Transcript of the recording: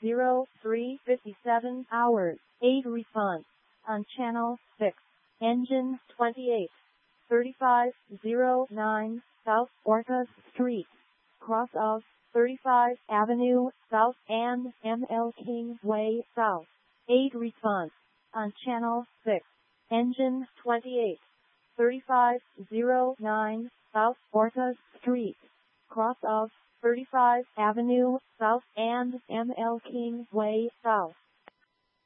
03:57 hours. 8 response on channel 6. Engine 28. 3509 South Orcas Street. Cross of 35 Avenue South and ML Kingsway South. 8 response on channel 6. Engine 28. 3509 South Orcas Street. Cross of 35 Avenue South and ML Kingsway South.